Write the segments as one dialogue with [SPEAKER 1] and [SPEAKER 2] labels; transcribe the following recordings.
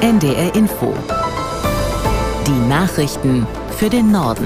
[SPEAKER 1] NDR Info. Die Nachrichten für den Norden.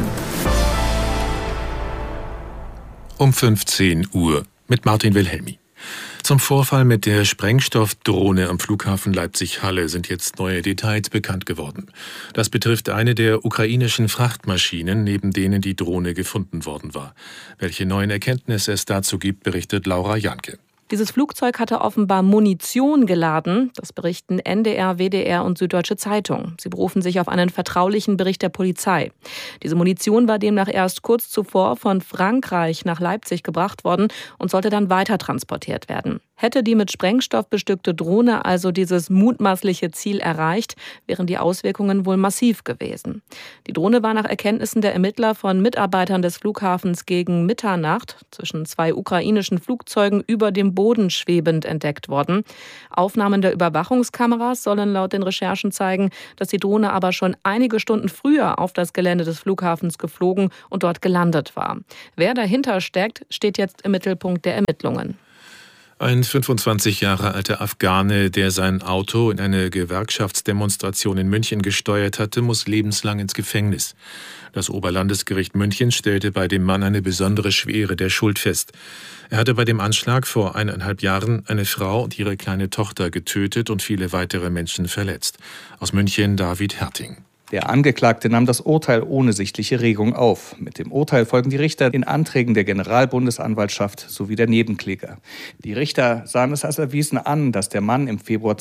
[SPEAKER 2] Um 15 Uhr mit Martin Wilhelmi. Zum Vorfall mit der Sprengstoffdrohne am Flughafen Leipzig-Halle sind jetzt neue Details bekannt geworden. Das betrifft eine der ukrainischen Frachtmaschinen, neben denen die Drohne gefunden worden war. Welche neuen Erkenntnisse es dazu gibt, berichtet Laura Janke.
[SPEAKER 3] Dieses Flugzeug hatte offenbar Munition geladen. Das berichten NDR, WDR und Süddeutsche Zeitung. Sie berufen sich auf einen vertraulichen Bericht der Polizei. Diese Munition war demnach erst kurz zuvor von Frankreich nach Leipzig gebracht worden und sollte dann weiter transportiert werden. Hätte die mit Sprengstoff bestückte Drohne also dieses mutmaßliche Ziel erreicht, wären die Auswirkungen wohl massiv gewesen. Die Drohne war nach Erkenntnissen der Ermittler von Mitarbeitern des Flughafens gegen Mitternacht zwischen zwei ukrainischen Flugzeugen über dem Boden schwebend entdeckt worden. Aufnahmen der Überwachungskameras sollen laut den Recherchen zeigen, dass die Drohne aber schon einige Stunden früher auf das Gelände des Flughafens geflogen und dort gelandet war. Wer dahinter steckt, steht jetzt im Mittelpunkt der Ermittlungen.
[SPEAKER 2] Ein 25 Jahre alter Afghane, der sein Auto in eine Gewerkschaftsdemonstration in München gesteuert hatte, muss lebenslang ins Gefängnis. Das Oberlandesgericht München stellte bei dem Mann eine besondere Schwere der Schuld fest. Er hatte bei dem Anschlag vor 1,5 Jahren eine Frau und ihre kleine Tochter getötet und viele weitere Menschen verletzt. Aus München David Herting.
[SPEAKER 4] Der Angeklagte nahm das Urteil ohne sichtliche Regung auf. Mit dem Urteil folgen die Richter den Anträgen der Generalbundesanwaltschaft sowie der Nebenkläger. Die Richter sahen es als erwiesen an, dass der Mann im Februar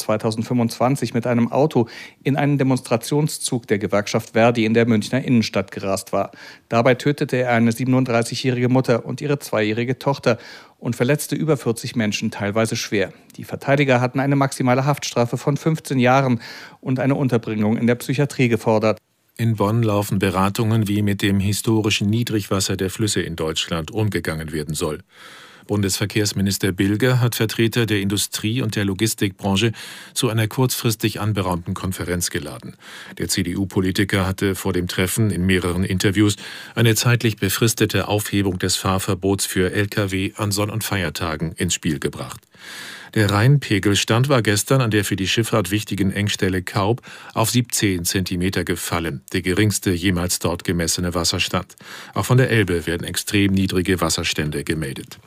[SPEAKER 4] 2025 mit einem Auto in einen Demonstrationszug der Gewerkschaft Verdi in der Münchner Innenstadt gerast war. Dabei tötete er eine 37-jährige Mutter und ihre 2-jährige Tochter und verletzte über 40 Menschen, teilweise schwer. Die Verteidiger hatten eine maximale Haftstrafe von 15 Jahren und eine Unterbringung in der Psychiatrie gefordert.
[SPEAKER 2] In Bonn laufen Beratungen, wie mit dem historischen Niedrigwasser der Flüsse in Deutschland umgegangen werden soll. Bundesverkehrsminister Bilger hat Vertreter der Industrie- und der Logistikbranche zu einer kurzfristig anberaumten Konferenz geladen. Der CDU-Politiker hatte vor dem Treffen in mehreren Interviews eine zeitlich befristete Aufhebung des Fahrverbots für Lkw an Sonn- und Feiertagen ins Spiel gebracht. Der Rheinpegelstand war gestern an der für die Schifffahrt wichtigen Engstelle Kaub auf 17 Zentimeter gefallen, der geringste jemals dort gemessene Wasserstand. Auch von der Elbe werden extrem niedrige Wasserstände gemeldet.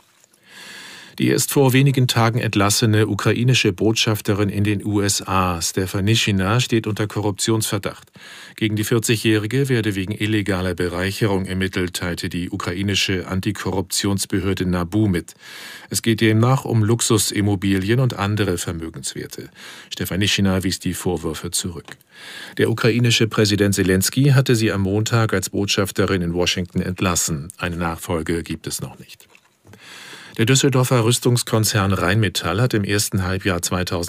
[SPEAKER 2] Die erst vor wenigen Tagen entlassene ukrainische Botschafterin in den USA, Stefanishina, steht unter Korruptionsverdacht. Gegen die 40-Jährige werde wegen illegaler Bereicherung ermittelt, teilte die ukrainische Antikorruptionsbehörde NABU mit. Es geht demnach um Luxusimmobilien und andere Vermögenswerte. Stefanishina wies die Vorwürfe zurück. Der ukrainische Präsident Zelensky hatte sie am Montag als Botschafterin in Washington entlassen. Eine Nachfolge gibt es noch nicht. Der Düsseldorfer Rüstungskonzern Rheinmetall hat im ersten Halbjahr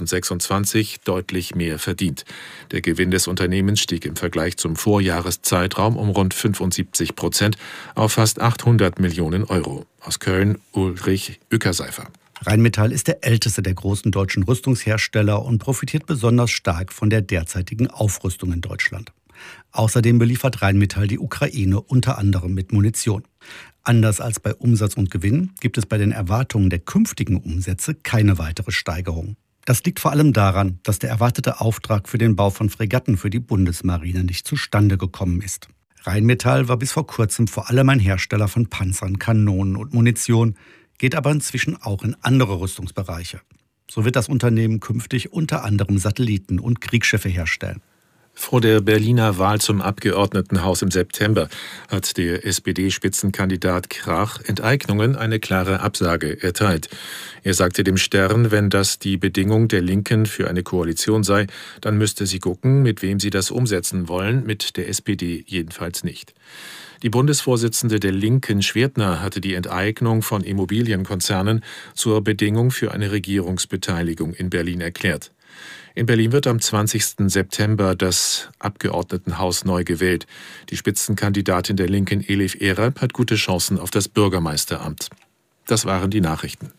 [SPEAKER 2] 2026 deutlich mehr verdient. Der Gewinn des Unternehmens stieg im Vergleich zum Vorjahreszeitraum um rund 75% auf fast 800 Millionen Euro. Aus Köln Ulrich Ueckerseifer.
[SPEAKER 5] Rheinmetall ist der älteste der großen deutschen Rüstungshersteller und profitiert besonders stark von der derzeitigen Aufrüstung in Deutschland. Außerdem beliefert Rheinmetall die Ukraine unter anderem mit Munition. Anders als bei Umsatz und Gewinn gibt es bei den Erwartungen der künftigen Umsätze keine weitere Steigerung. Das liegt vor allem daran, dass der erwartete Auftrag für den Bau von Fregatten für die Bundesmarine nicht zustande gekommen ist. Rheinmetall war bis vor kurzem vor allem ein Hersteller von Panzern, Kanonen und Munition, geht aber inzwischen auch in andere Rüstungsbereiche. So wird das Unternehmen künftig unter anderem Satelliten und Kriegsschiffe herstellen.
[SPEAKER 2] Vor der Berliner Wahl zum Abgeordnetenhaus im September hat der SPD-Spitzenkandidat Krach Enteignungen eine klare Absage erteilt. Er sagte dem Stern, wenn das die Bedingung der Linken für eine Koalition sei, dann müsste sie gucken, mit wem sie das umsetzen wollen, mit der SPD jedenfalls nicht. Die Bundesvorsitzende der Linken, Schwertner, hatte die Enteignung von Immobilienkonzernen zur Bedingung für eine Regierungsbeteiligung in Berlin erklärt. In Berlin wird am 20. September das Abgeordnetenhaus neu gewählt. Die Spitzenkandidatin der Linken, Elif Erab, hat gute Chancen auf das Bürgermeisteramt. Das waren die Nachrichten.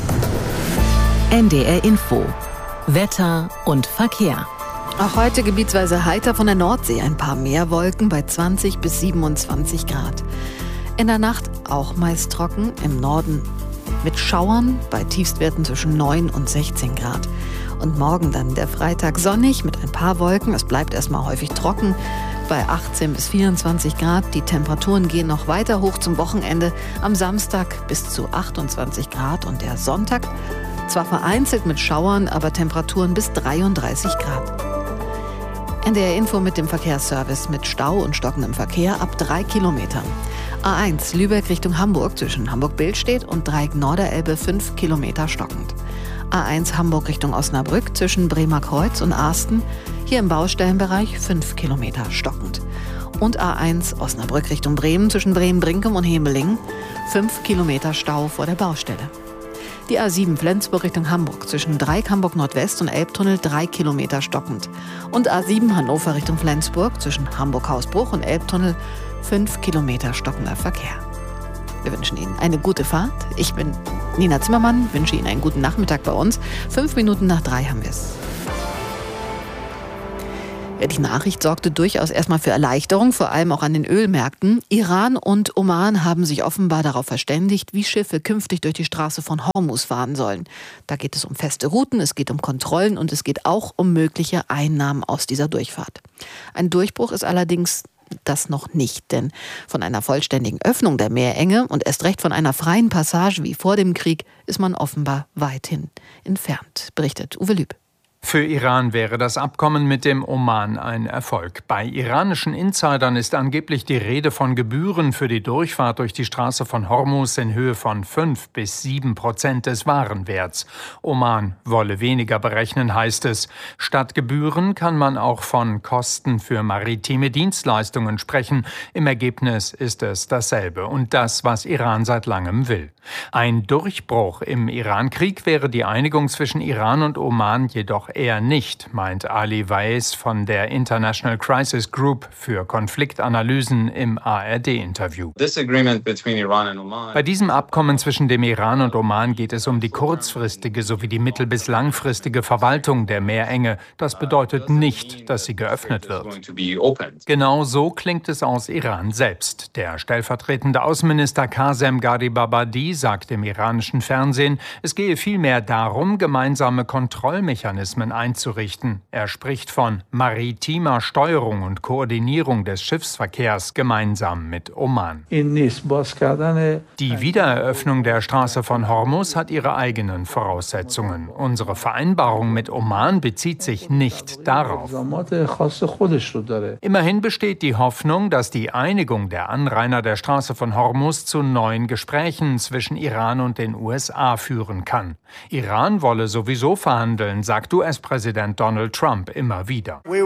[SPEAKER 1] NDR Info. Wetter und Verkehr.
[SPEAKER 6] Auch heute gebietsweise heiter von der Nordsee. Ein paar mehr Wolken bei 20 bis 27 Grad. In der Nacht auch meist trocken, im Norden mit Schauern bei Tiefstwerten zwischen 9 und 16 Grad. Und morgen dann der Freitag sonnig mit ein paar Wolken. Es bleibt erstmal häufig trocken bei 18 bis 24 Grad. Die Temperaturen gehen noch weiter hoch zum Wochenende. Am Samstag bis zu 28 Grad und der Sonntag zwar vereinzelt mit Schauern, aber Temperaturen bis 33 Grad. NDR Info mit dem Verkehrsservice mit Stau und stockendem Verkehr ab 3 Kilometern. A1 Lübeck Richtung Hamburg zwischen Hamburg-Billstedt und Dreieck Norderelbe 5 Kilometer stockend. A1 Hamburg Richtung Osnabrück zwischen Bremerkreuz und Arsten, hier im Baustellenbereich 5 Kilometer stockend. Und A1 Osnabrück Richtung Bremen zwischen Bremen-Brinkum und Hemelingen 5 Kilometer Stau vor der Baustelle. Die A7 Flensburg Richtung Hamburg zwischen Dreieck Hamburg Nordwest und Elbtunnel 3 Kilometer stockend. Und A7 Hannover Richtung Flensburg zwischen Hamburg-Hausbruch und Elbtunnel 5 Kilometer stockender Verkehr. Wir wünschen Ihnen eine gute Fahrt. Ich bin Nina Zimmermann, wünsche Ihnen einen guten Nachmittag bei uns. 5 Minuten nach 3 haben wir es. Die Nachricht sorgte durchaus erstmal für Erleichterung, vor allem auch an den Ölmärkten. Iran und Oman haben sich offenbar darauf verständigt, wie Schiffe künftig durch die Straße von Hormuz fahren sollen. Da geht es um feste Routen, es geht um Kontrollen und es geht auch um mögliche Einnahmen aus dieser Durchfahrt. Ein Durchbruch ist allerdings das noch nicht, denn von einer vollständigen Öffnung der Meerenge und erst recht von einer freien Passage wie vor dem Krieg ist man offenbar weithin entfernt, berichtet Uwe Lüb.
[SPEAKER 7] Für Iran wäre das Abkommen mit dem Oman ein Erfolg. Bei iranischen Insidern ist angeblich die Rede von Gebühren für die Durchfahrt durch die Straße von Hormuz in Höhe von 5-7% des Warenwerts. Oman wolle weniger berechnen, heißt es. Statt Gebühren kann man auch von Kosten für maritime Dienstleistungen sprechen. Im Ergebnis ist es dasselbe und das, was Iran seit langem will. Ein Durchbruch im Iran-Krieg wäre die Einigung zwischen Iran und Oman jedoch eher nicht, meint Ali Weiss von der International Crisis Group für Konfliktanalysen im ARD-Interview. Bei diesem Abkommen zwischen dem Iran und Oman geht es um die kurzfristige sowie die mittel- bis langfristige Verwaltung der Meerenge. Das bedeutet nicht, dass sie geöffnet wird. Genau so klingt es aus Iran selbst. Der stellvertretende Außenminister Qasem Gharibabadi sagt im iranischen Fernsehen, es gehe vielmehr darum, gemeinsame Kontrollmechanismen einzurichten. Er spricht von maritimer Steuerung und Koordinierung des Schiffsverkehrs gemeinsam mit Oman. Die Wiedereröffnung der Straße von Hormuz hat ihre eigenen Voraussetzungen. Unsere Vereinbarung mit Oman bezieht sich nicht darauf. Immerhin besteht die Hoffnung, dass die Einigung der Anrainer der Straße von Hormuz zu neuen Gesprächen zwischen Iran und den USA führen kann. Iran wolle sowieso verhandeln, sagt US-Präsident Donald Trump immer wieder. Wir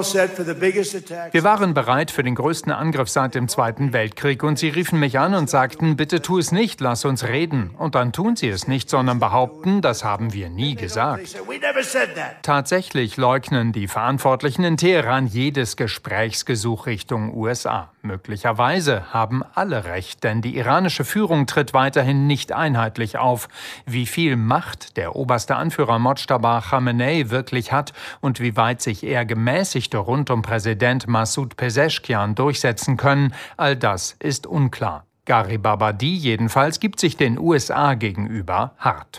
[SPEAKER 7] waren bereit für den größten Angriff seit dem Zweiten Weltkrieg und sie riefen mich an und sagten, bitte tu es nicht, lass uns reden. Und dann tun sie es nicht, sondern behaupten, das haben wir nie gesagt. Tatsächlich leugnen die Verantwortlichen in Teheran jedes Gesprächsgesuch Richtung USA. Möglicherweise haben alle recht, denn die iranische Führung tritt weiterhin nicht einheitlich auf. Wie viel Macht der oberste Anführer Mojtaba Khamenei wirklich hat und wie weit sich eher Gemäßigte rund um Präsident Massoud Pezeshkian durchsetzen können, all das ist unklar. Gharibabadi jedenfalls gibt sich den USA gegenüber hart.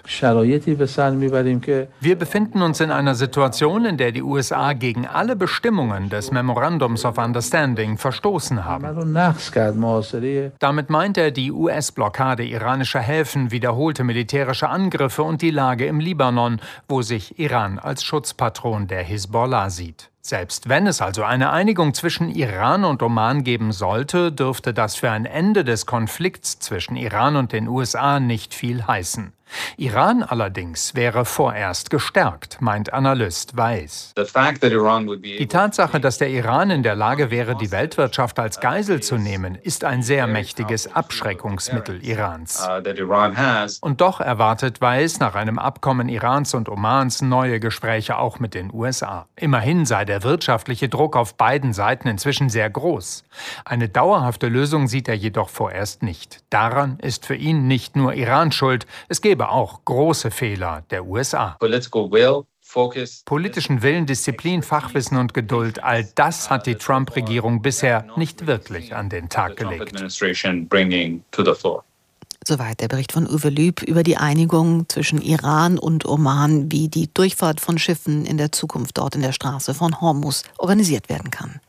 [SPEAKER 7] Wir befinden uns in einer Situation, in der die USA gegen alle Bestimmungen des Memorandums of Understanding verstoßen haben. Damit meint er die US-Blockade iranischer Häfen, wiederholte militärische Angriffe und die Lage im Libanon, wo sich Iran als Schutzpatron der Hisbollah sieht. Selbst wenn es also eine Einigung zwischen Iran und Oman geben sollte, dürfte das für ein Ende des Konflikts zwischen Iran und den USA nicht viel heißen. Iran allerdings wäre vorerst gestärkt, meint Analyst Weiss. Die Tatsache, dass der Iran in der Lage wäre, die Weltwirtschaft als Geisel zu nehmen, ist ein sehr mächtiges Abschreckungsmittel Irans. Und doch erwartet Weiss nach einem Abkommen Irans und Omans neue Gespräche auch mit den USA. Immerhin sei der wirtschaftliche Druck auf beiden Seiten inzwischen sehr groß. Eine dauerhafte Lösung sieht er jedoch vorerst nicht. Daran ist für ihn nicht nur Iran schuld, es gäbe auch große Fehler der USA. Politischen Willen, Disziplin, Fachwissen und Geduld, all das hat die Trump-Regierung bisher nicht wirklich an den Tag gelegt.
[SPEAKER 6] Soweit der Bericht von Uwe Lüb über die Einigung zwischen Iran und Oman, wie die Durchfahrt von Schiffen in der Zukunft dort in der Straße von Hormuz organisiert werden kann.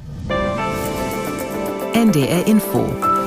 [SPEAKER 1] NDR Info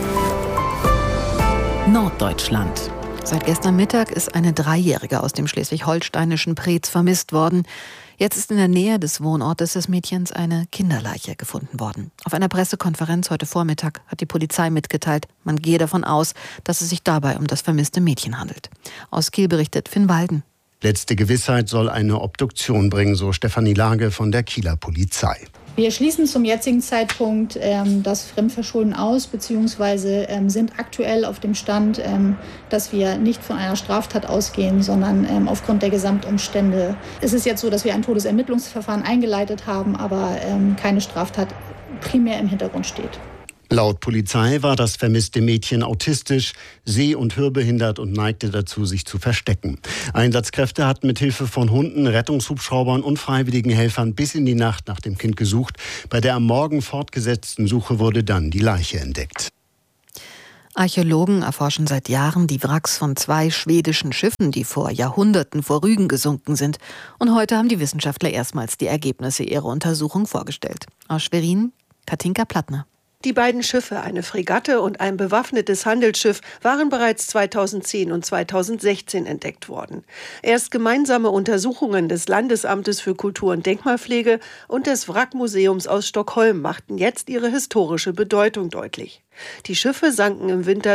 [SPEAKER 1] Norddeutschland.
[SPEAKER 6] Seit gestern Mittag ist eine Dreijährige aus dem schleswig-holsteinischen Preetz vermisst worden. Jetzt ist in der Nähe des Wohnortes des Mädchens eine Kinderleiche gefunden worden. Auf einer Pressekonferenz heute Vormittag hat die Polizei mitgeteilt, man gehe davon aus, dass es sich dabei um das vermisste Mädchen handelt. Aus Kiel berichtet Finn Walden.
[SPEAKER 8] Letzte Gewissheit soll eine Obduktion bringen, so Stefanie Lage von der Kieler Polizei.
[SPEAKER 9] Wir schließen zum jetzigen Zeitpunkt das Fremdverschulden aus, beziehungsweise sind aktuell auf dem Stand, dass wir nicht von einer Straftat ausgehen, sondern aufgrund der Gesamtumstände. Es ist jetzt so, dass wir ein Todesermittlungsverfahren eingeleitet haben, aber keine Straftat primär im Hintergrund steht.
[SPEAKER 8] Laut Polizei war das vermisste Mädchen autistisch, seh- und hörbehindert und neigte dazu, sich zu verstecken. Einsatzkräfte hatten mit Hilfe von Hunden, Rettungshubschraubern und freiwilligen Helfern bis in die Nacht nach dem Kind gesucht. Bei der am Morgen fortgesetzten Suche wurde dann die Leiche entdeckt.
[SPEAKER 6] Archäologen erforschen seit Jahren die Wracks von 2 schwedischen Schiffen, die vor Jahrhunderten vor Rügen gesunken sind. Und heute haben die Wissenschaftler erstmals die Ergebnisse ihrer Untersuchung vorgestellt. Aus Schwerin, Katinka Plattner.
[SPEAKER 10] Die beiden Schiffe, eine Fregatte und ein bewaffnetes Handelsschiff, waren bereits 2010 und 2016 entdeckt worden. Erst gemeinsame Untersuchungen des Landesamtes für Kultur- und Denkmalpflege und des Wrackmuseums aus Stockholm machten jetzt ihre historische Bedeutung deutlich. Die Schiffe sanken im Winter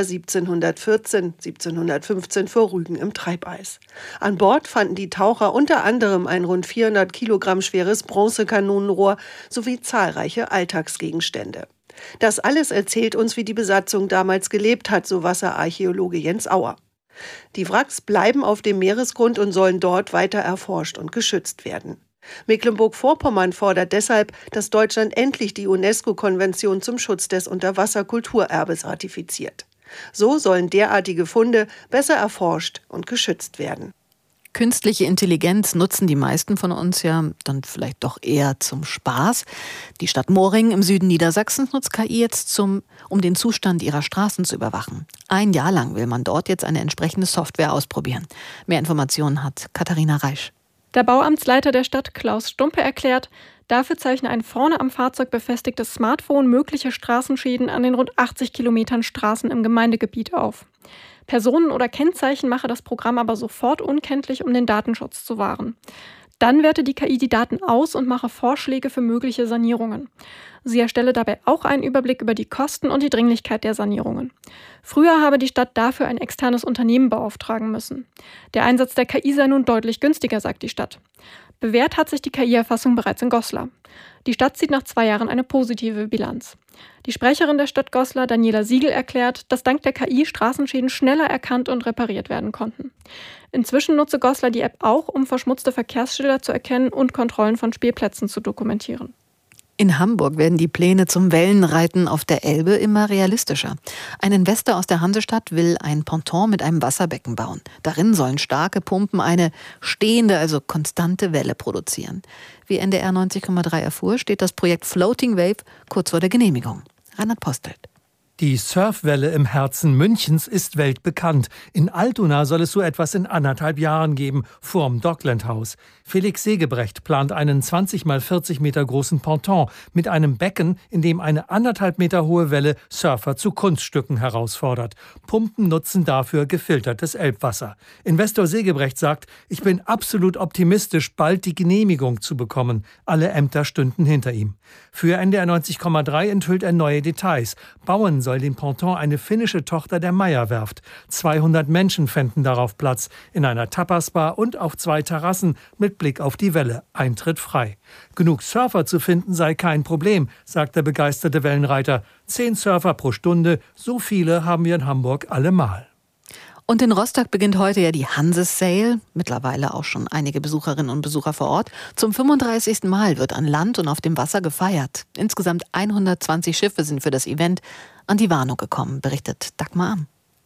[SPEAKER 10] 1715 vor Rügen im Treibeis. An Bord fanden die Taucher unter anderem ein rund 400 Kilogramm schweres Bronzekanonenrohr sowie zahlreiche Alltagsgegenstände. Das alles erzählt uns, wie die Besatzung damals gelebt hat, so Wasserarchäologe Jens Auer. Die Wracks bleiben auf dem Meeresgrund und sollen dort weiter erforscht und geschützt werden. Mecklenburg-Vorpommern fordert deshalb, dass Deutschland endlich die UNESCO-Konvention zum Schutz des Unterwasserkulturerbes ratifiziert. So sollen derartige Funde besser erforscht und geschützt werden.
[SPEAKER 6] Künstliche Intelligenz nutzen die meisten von uns ja dann vielleicht doch eher zum Spaß. Die Stadt Moring im Süden Niedersachsens nutzt KI jetzt um den Zustand ihrer Straßen zu überwachen. 1 Jahr lang will man dort jetzt eine entsprechende Software ausprobieren. Mehr Informationen hat Katharina Reisch.
[SPEAKER 11] Der Bauamtsleiter der Stadt, Klaus Stumpe, erklärt, dafür zeichne ein vorne am Fahrzeug befestigtes Smartphone mögliche Straßenschäden an den rund 80 Kilometern Straßen im Gemeindegebiet auf. Personen oder Kennzeichen mache das Programm aber sofort unkenntlich, um den Datenschutz zu wahren. Dann werte die KI die Daten aus und mache Vorschläge für mögliche Sanierungen. Sie erstelle dabei auch einen Überblick über die Kosten und die Dringlichkeit der Sanierungen. Früher habe die Stadt dafür ein externes Unternehmen beauftragen müssen. Der Einsatz der KI sei nun deutlich günstiger, sagt die Stadt. Bewährt hat sich die KI-Erfassung bereits in Goslar. Die Stadt zieht nach 2 Jahren eine positive Bilanz. Die Sprecherin der Stadt Goslar, Daniela Siegel, erklärt, dass dank der KI Straßenschäden schneller erkannt und repariert werden konnten. Inzwischen nutze Goslar die App auch, um verschmutzte Verkehrsschilder zu erkennen und Kontrollen von Spielplätzen zu dokumentieren.
[SPEAKER 6] In Hamburg werden die Pläne zum Wellenreiten auf der Elbe immer realistischer. Ein Investor aus der Hansestadt will ein Ponton mit einem Wasserbecken bauen. Darin sollen starke Pumpen eine stehende, also konstante Welle produzieren. Wie NDR 90,3 erfuhr, steht das Projekt Floating Wave kurz vor der Genehmigung. Reinhard Postelt.
[SPEAKER 12] Die Surfwelle im Herzen Münchens ist weltbekannt. In Altona soll es so etwas in 1,5 Jahren geben, vorm Dockland-Haus. Felix Segebrecht plant einen 20 mal 40 Meter großen Ponton mit einem Becken, in dem eine 1,5 Meter hohe Welle Surfer zu Kunststücken herausfordert. Pumpen nutzen dafür gefiltertes Elbwasser. Investor Segebrecht sagt, ich bin absolut optimistisch, bald die Genehmigung zu bekommen. Alle Ämter stünden hinter ihm. Für NDR 90,3 enthüllt er neue Details. Bauen soll den Ponton eine finnische Tochter der Meyer-Werft. 200 Menschen fänden darauf Platz, in einer Tapasbar und auf 2 Terrassen mit Blick auf die Welle. Eintritt frei. Genug Surfer zu finden sei kein Problem, sagt der begeisterte Wellenreiter. 10 Surfer pro Stunde, so viele haben wir in Hamburg allemal.
[SPEAKER 6] Und in Rostock beginnt heute ja die Hanse-Sail. Mittlerweile auch schon einige Besucherinnen und Besucher vor Ort. Zum 35. Mal wird an Land und auf dem Wasser gefeiert. Insgesamt 120 Schiffe sind für das Event an die Warnow gekommen, berichtet Dagmar Am.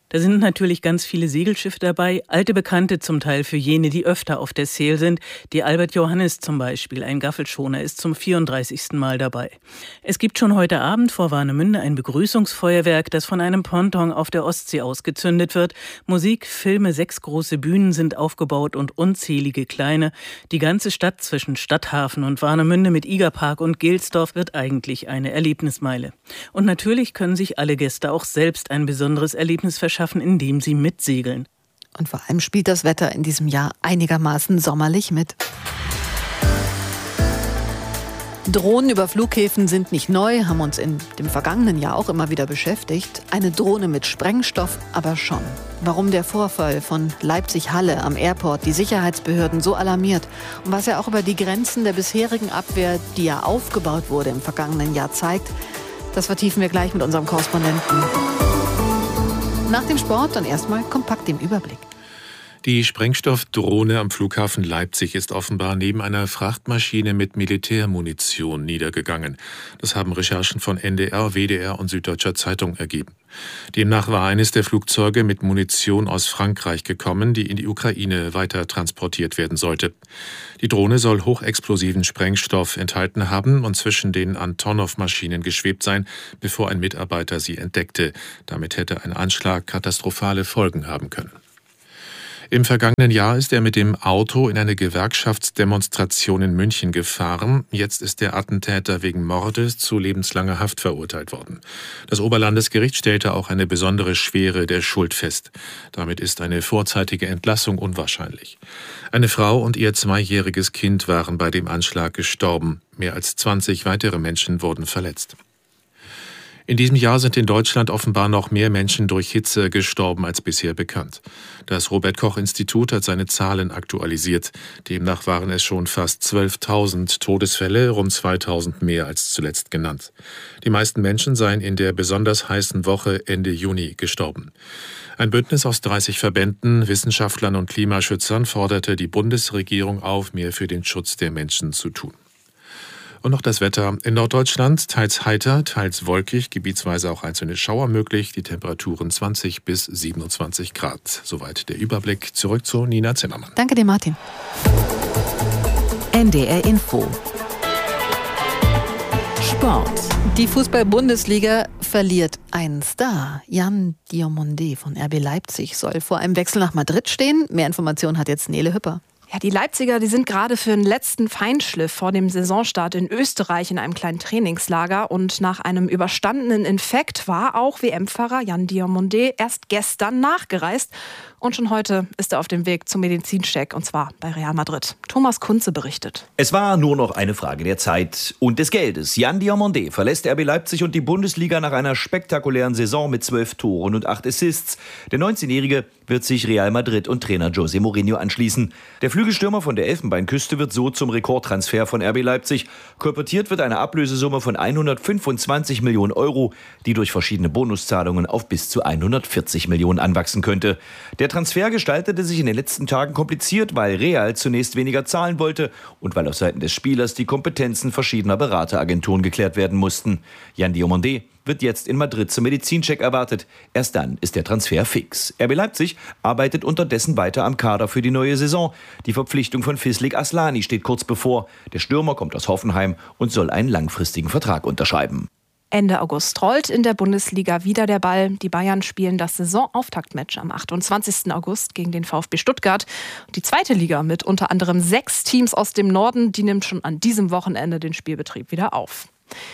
[SPEAKER 13] Da sind natürlich ganz viele Segelschiffe dabei, alte Bekannte zum Teil für jene, die öfter auf der Sail sind. Die Albert Johannes zum Beispiel, ein Gaffelschoner, ist zum 34. Mal dabei. Es gibt schon heute Abend vor Warnemünde ein Begrüßungsfeuerwerk, das von einem Ponton auf der Ostsee ausgezündet wird. Musik, Filme, 6 große Bühnen sind aufgebaut und unzählige kleine. Die ganze Stadt zwischen Stadthafen und Warnemünde mit Igerpark und Gelsdorf wird eigentlich eine Erlebnismeile. Und natürlich können sich alle Gäste auch selbst ein besonderes Erlebnis verschaffen, indem sie mitsegeln.
[SPEAKER 6] Und vor allem spielt das Wetter in diesem Jahr einigermaßen sommerlich mit. Drohnen über Flughäfen sind nicht neu, haben uns in dem vergangenen Jahr auch immer wieder beschäftigt. Eine Drohne mit Sprengstoff aber schon. Warum der Vorfall von Leipzig-Halle am Airport die Sicherheitsbehörden so alarmiert und was er auch über die Grenzen der bisherigen Abwehr, die ja aufgebaut wurde im vergangenen Jahr, zeigt, das vertiefen wir gleich mit unserem Korrespondenten. Nach dem Sport dann erstmal kompakt im Überblick.
[SPEAKER 2] Die Sprengstoffdrohne am Flughafen Leipzig ist offenbar neben einer Frachtmaschine mit Militärmunition niedergegangen. Das haben Recherchen von NDR, WDR und Süddeutscher Zeitung ergeben. Demnach war eines der Flugzeuge mit Munition aus Frankreich gekommen, die in die Ukraine weiter transportiert werden sollte. Die Drohne soll hochexplosiven Sprengstoff enthalten haben und zwischen den Antonov-Maschinen geschwebt sein, bevor ein Mitarbeiter sie entdeckte. Damit hätte ein Anschlag katastrophale Folgen haben können. Im vergangenen Jahr ist er mit dem Auto in eine Gewerkschaftsdemonstration in München gefahren. Jetzt ist der Attentäter wegen Mordes zu lebenslanger Haft verurteilt worden. Das Oberlandesgericht stellte auch eine besondere Schwere der Schuld fest. Damit ist eine vorzeitige Entlassung unwahrscheinlich. Eine Frau und ihr 2-jähriges Kind waren bei dem Anschlag gestorben. Mehr als 20 weitere Menschen wurden verletzt. In diesem Jahr sind in Deutschland offenbar noch mehr Menschen durch Hitze gestorben als bisher bekannt. Das Robert-Koch-Institut hat seine Zahlen aktualisiert. Demnach waren es schon fast 12.000 Todesfälle, rund 2.000 mehr als zuletzt genannt. Die meisten Menschen seien in der besonders heißen Woche Ende Juni gestorben. Ein Bündnis aus 30 Verbänden, Wissenschaftlern und Klimaschützern forderte die Bundesregierung auf, mehr für den Schutz der Menschen zu tun. Und noch das Wetter. In Norddeutschland teils heiter, teils wolkig, gebietsweise auch einzelne Schauer möglich. Die Temperaturen 20 bis 27 Grad. Soweit der Überblick. Zurück zu Nina Zimmermann.
[SPEAKER 6] Danke dir, Martin.
[SPEAKER 1] NDR Info. Sport.
[SPEAKER 6] Die Fußball-Bundesliga verliert einen Star. Jan Diomande von RB Leipzig soll vor einem Wechsel nach Madrid stehen. Mehr Informationen hat jetzt Nele Hüpper.
[SPEAKER 14] Ja, die Leipziger, die sind gerade für den letzten Feinschliff vor dem Saisonstart in Österreich in einem kleinen Trainingslager. Und nach einem überstandenen Infekt war auch WM-Fahrer Jan Diomande erst gestern nachgereist. Und schon heute ist er auf dem Weg zum Medizincheck, und zwar bei Real Madrid. Thomas Kunze berichtet.
[SPEAKER 15] Es war nur noch eine Frage der Zeit und des Geldes. Jan Diomande verlässt RB Leipzig und die Bundesliga nach einer spektakulären Saison mit 12 Toren und 8 Assists. Der 19-Jährige wird sich Real Madrid und Trainer José Mourinho anschließen. Der Flügelstürmer von der Elfenbeinküste wird so zum Rekordtransfer von RB Leipzig. Kolportiert wird eine Ablösesumme von 125 Millionen Euro, die durch verschiedene Bonuszahlungen auf bis zu 140 Millionen anwachsen könnte. Der Transfer gestaltete sich in den letzten Tagen kompliziert, weil Real zunächst weniger zahlen wollte und weil auf Seiten des Spielers die Kompetenzen verschiedener Berateragenturen geklärt werden mussten. Jan Diomande wird jetzt in Madrid zum Medizincheck erwartet. Erst dann ist der Transfer fix. RB Leipzig arbeitet unterdessen weiter am Kader für die neue Saison. Die Verpflichtung von Fislik Aslani steht kurz bevor. Der Stürmer kommt aus Hoffenheim und soll einen langfristigen Vertrag unterschreiben.
[SPEAKER 14] Ende August rollt in der Bundesliga wieder der Ball. Die Bayern spielen das Saisonauftaktmatch am 28. August gegen den VfB Stuttgart. Die zweite Liga mit unter anderem 6 Teams aus dem Norden, die nimmt schon an diesem Wochenende den Spielbetrieb wieder auf.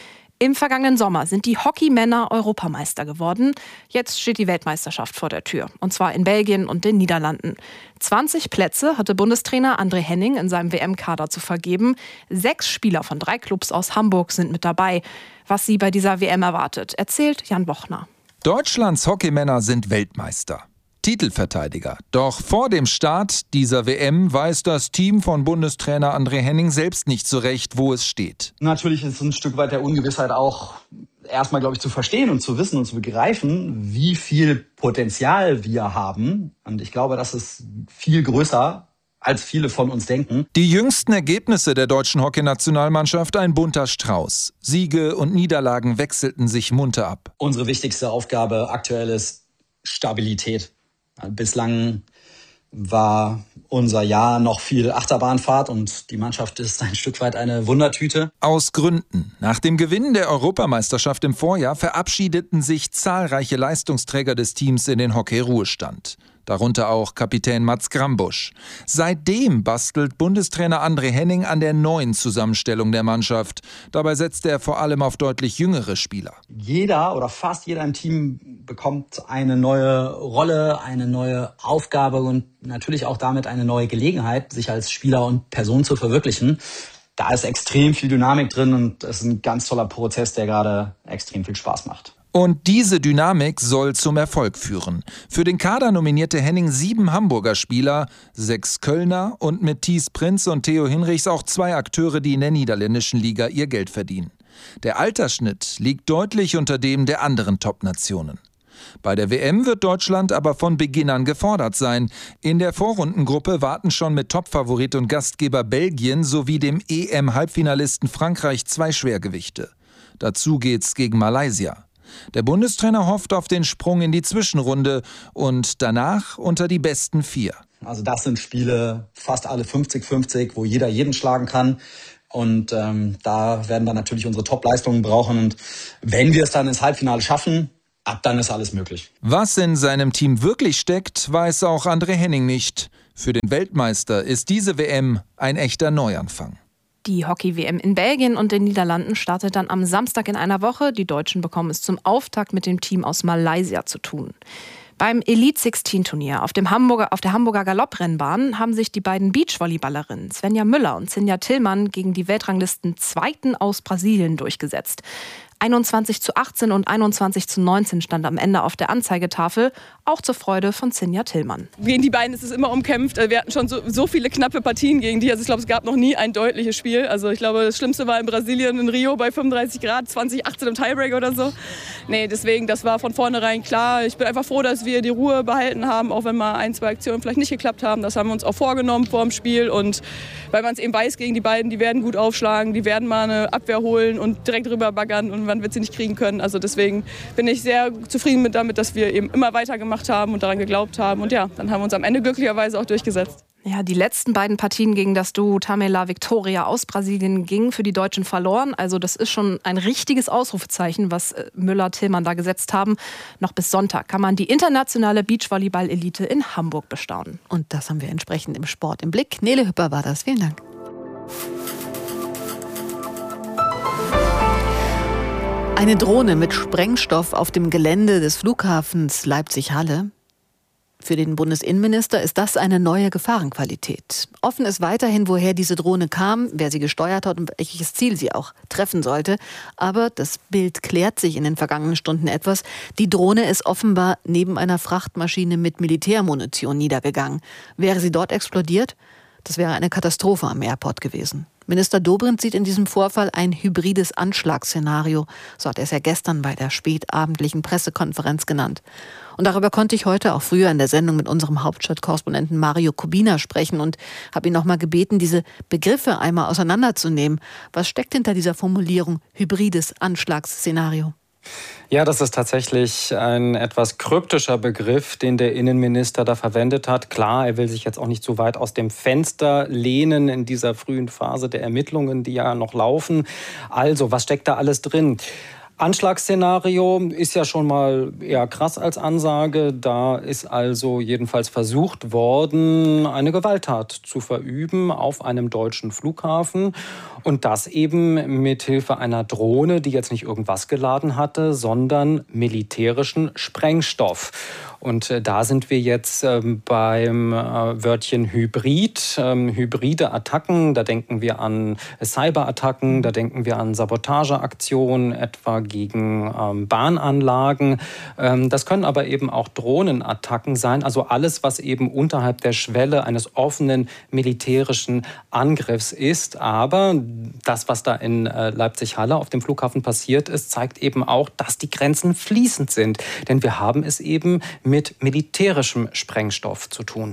[SPEAKER 14] Im vergangenen Sommer sind die Hockeymänner Europameister geworden. Jetzt steht die Weltmeisterschaft vor der Tür. Und zwar in Belgien und den Niederlanden. 20 Plätze hatte Bundestrainer André Henning in seinem WM-Kader zu vergeben. 6 Spieler von 3 Clubs aus Hamburg sind mit dabei. Was sie bei dieser WM erwartet, erzählt Jan Bochner.
[SPEAKER 16] Deutschlands Hockeymänner sind Weltmeister. Titelverteidiger. Doch vor dem Start dieser WM weiß das Team von Bundestrainer André Henning selbst nicht so recht, wo es steht.
[SPEAKER 17] Natürlich ist ein Stück weit der Ungewissheit auch erstmal, glaube ich, zu verstehen und zu wissen und zu begreifen, wie viel Potenzial wir haben. Und ich glaube, das ist viel größer, als viele von uns denken.
[SPEAKER 16] Die jüngsten Ergebnisse der deutschen Hockeynationalmannschaft ein bunter Strauß. Siege und Niederlagen wechselten sich munter ab.
[SPEAKER 17] Unsere wichtigste Aufgabe aktuell ist, Stabilität. Bislang war unser Jahr noch viel Achterbahnfahrt und die Mannschaft ist ein Stück weit eine Wundertüte.
[SPEAKER 16] Aus Gründen. Nach dem Gewinn der Europameisterschaft im Vorjahr verabschiedeten sich zahlreiche Leistungsträger des Teams in den Hockey-Ruhestand. Darunter auch Kapitän Mats Grambusch. Seitdem bastelt Bundestrainer André Henning an der neuen Zusammenstellung der Mannschaft. Dabei setzt er vor allem auf deutlich jüngere Spieler.
[SPEAKER 17] Jeder oder fast jeder im Team bekommt eine neue Rolle, eine neue Aufgabe und natürlich auch damit eine neue Gelegenheit, sich als Spieler und Person zu verwirklichen. Da ist extrem viel Dynamik drin und es ist ein ganz toller Prozess, der gerade extrem viel Spaß macht.
[SPEAKER 16] Und diese Dynamik soll zum Erfolg führen. Für den Kader nominierte Henning 7 Hamburger Spieler, 6 Kölner und mit Thies Prinz und Theo Hinrichs auch 2 Akteure, die in der niederländischen Liga ihr Geld verdienen. Der Altersschnitt liegt deutlich unter dem der anderen Top-Nationen. Bei der WM wird Deutschland aber von Beginn an gefordert sein. In der Vorrundengruppe warten schon mit Topfavorit und Gastgeber Belgien sowie dem EM-Halbfinalisten Frankreich 2 Schwergewichte. Dazu geht's gegen Malaysia. Der Bundestrainer hofft auf den Sprung in die Zwischenrunde und danach unter die besten 4.
[SPEAKER 17] Also das sind Spiele fast alle 50-50, wo jeder jeden schlagen kann. Und da werden wir natürlich unsere Top-Leistungen brauchen. Und wenn wir es dann ins Halbfinale schaffen, ab dann ist alles möglich.
[SPEAKER 16] Was in seinem Team wirklich steckt, weiß auch André Henning nicht. Für den Weltmeister ist diese WM ein echter Neuanfang.
[SPEAKER 14] Die Hockey-WM in Belgien und den Niederlanden startet dann am Samstag in einer Woche. Die Deutschen bekommen es zum Auftakt mit dem Team aus Malaysia zu tun. Beim Elite-16-Turnier auf der Hamburger Galopprennbahn haben sich die beiden Beachvolleyballerinnen Svenja Müller und Sinja Tillmann gegen die Weltranglisten-Zweiten aus Brasilien durchgesetzt. 21:18 und 21:19 stand am Ende auf der Anzeigetafel, auch zur Freude von Sinja Tillmann.
[SPEAKER 18] Gegen die beiden ist es immer umkämpft. Wir hatten schon so viele knappe Partien gegen die. Also ich glaube, es gab noch nie ein deutliches Spiel. Also ich glaube, das Schlimmste war in Brasilien, in Rio bei 35 Grad, 2018 im Tiebreak oder so. Nee, deswegen, das war von vornherein klar. Ich bin einfach froh, dass wir die Ruhe behalten haben, auch wenn mal 1, 2 Aktionen vielleicht nicht geklappt haben. Das haben wir uns auch vorgenommen vor dem Spiel. Und weil man es eben weiß gegen die beiden, die werden gut aufschlagen, die werden mal eine Abwehr holen und direkt rüber baggern und man wird sie nicht kriegen können. Also deswegen bin ich sehr zufrieden damit, dass wir eben immer weitergemacht haben und daran geglaubt haben. Und ja, dann haben wir uns am Ende glücklicherweise auch durchgesetzt.
[SPEAKER 14] Ja, die letzten beiden Partien gegen das Duo Tamela Victoria aus Brasilien gingen für die Deutschen verloren. Also das ist schon ein richtiges Ausrufezeichen, was Müller-Tillmann da gesetzt haben. Noch bis Sonntag kann man die internationale Beachvolleyball-Elite in Hamburg bestaunen.
[SPEAKER 6] Und das haben wir entsprechend im Sport im Blick. Nele Hüpper war das. Vielen Dank. Eine Drohne mit Sprengstoff auf dem Gelände des Flughafens Leipzig-Halle. Für den Bundesinnenminister ist das eine neue Gefahrenqualität. Offen ist weiterhin, woher diese Drohne kam, wer sie gesteuert hat und welches Ziel sie auch treffen sollte. Aber das Bild klärt sich in den vergangenen Stunden etwas. Die Drohne ist offenbar neben einer Frachtmaschine mit Militärmunition niedergegangen. Wäre sie dort explodiert? Das wäre eine Katastrophe am Airport gewesen. Minister Dobrindt sieht in diesem Vorfall ein hybrides Anschlagsszenario. So hat er es ja gestern bei der spätabendlichen Pressekonferenz genannt. Und darüber konnte ich heute auch früher in der Sendung mit unserem Hauptstadtkorrespondenten Mario Kubina sprechen und habe ihn noch mal gebeten, diese Begriffe einmal auseinanderzunehmen. Was steckt hinter dieser Formulierung hybrides Anschlagsszenario?
[SPEAKER 19] Ja, das ist tatsächlich ein etwas kryptischer Begriff, den der Innenminister da verwendet hat. Klar, er will sich jetzt auch nicht so weit aus dem Fenster lehnen in dieser frühen Phase der Ermittlungen, die ja noch laufen. Also, was steckt da alles drin? Anschlagsszenario ist ja schon mal eher krass als Ansage. Da ist also jedenfalls versucht worden, eine Gewalttat zu verüben auf einem deutschen Flughafen. Und das eben mit Hilfe einer Drohne, die jetzt nicht irgendwas geladen hatte, sondern militärischen Sprengstoff. Und da sind wir jetzt beim Wörtchen Hybrid. Hybride Attacken, da denken wir an Cyberattacken, da denken wir an Sabotageaktionen, etwa gegen Bahnanlagen. Das können aber eben auch Drohnenattacken sein, also alles, was eben unterhalb der Schwelle eines offenen militärischen Angriffs ist. Aber das, was da in Leipzig-Halle auf dem Flughafen passiert ist, zeigt eben auch, dass die Grenzen fließend sind. Denn wir haben es eben mit militärischem Sprengstoff zu tun.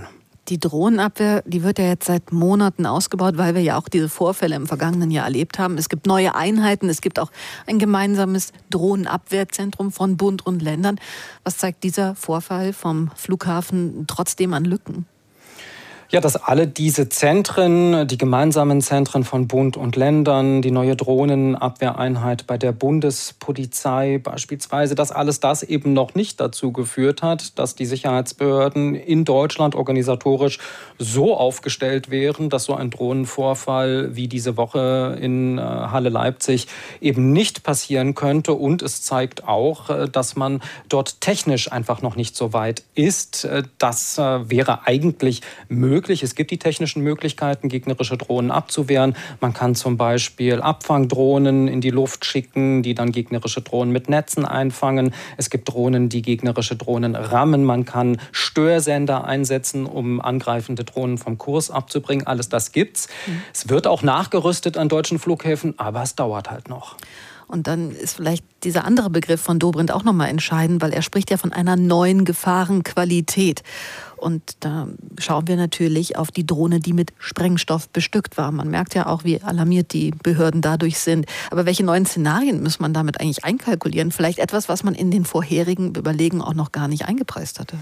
[SPEAKER 6] Die Drohnenabwehr, die wird ja jetzt seit Monaten ausgebaut, weil wir ja auch diese Vorfälle im vergangenen Jahr erlebt haben. Es gibt neue Einheiten, es gibt auch ein gemeinsames Drohnenabwehrzentrum von Bund und Ländern. Was zeigt dieser Vorfall vom Flughafen trotzdem an Lücken?
[SPEAKER 19] Ja, dass alle diese Zentren, die gemeinsamen Zentren von Bund und Ländern, die neue Drohnenabwehreinheit bei der Bundespolizei beispielsweise, dass alles das eben noch nicht dazu geführt hat, dass die Sicherheitsbehörden in Deutschland organisatorisch so aufgestellt wären, dass so ein Drohnenvorfall wie diese Woche in Halle Leipzig eben nicht passieren könnte. Und es zeigt auch, dass man dort technisch einfach noch nicht so weit ist. Das wäre eigentlich möglich. Es gibt die technischen Möglichkeiten, gegnerische Drohnen abzuwehren. Man kann zum Beispiel Abfangdrohnen in die Luft schicken, die dann gegnerische Drohnen mit Netzen einfangen. Es gibt Drohnen, die gegnerische Drohnen rammen. Man kann Störsender einsetzen, um angreifende Drohnen vom Kurs abzubringen. Alles das gibt's. Es wird auch nachgerüstet an deutschen Flughäfen, aber es dauert halt noch.
[SPEAKER 6] Und dann ist vielleicht dieser andere Begriff von Dobrindt auch nochmal entscheidend, weil er spricht ja von einer neuen Gefahrenqualität. Und da schauen wir natürlich auf die Drohne, die mit Sprengstoff bestückt war. Man merkt ja auch, wie alarmiert die Behörden dadurch sind. Aber welche neuen Szenarien muss man damit eigentlich einkalkulieren? Vielleicht etwas, was man in den vorherigen Überlegungen auch noch gar nicht eingepreist hatte.